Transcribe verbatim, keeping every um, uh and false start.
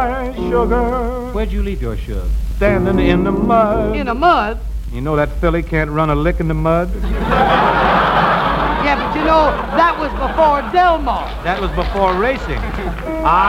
Sugar. Where'd you leave your sugar? Standing in the mud. In the mud? You know that filly can't run a lick in the mud? Yeah, but you know, that was before Del Mar. That was before racing. I